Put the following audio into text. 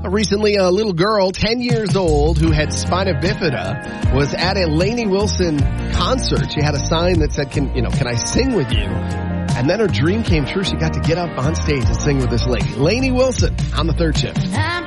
Recently, a little girl, 10 years old, who had spina bifida, was at a Lainey Wilson concert. She had a sign that said, can I sing with you? And then her dream came true. She got to get up on stage and sing with this lady. Lainey Wilson on the third shift.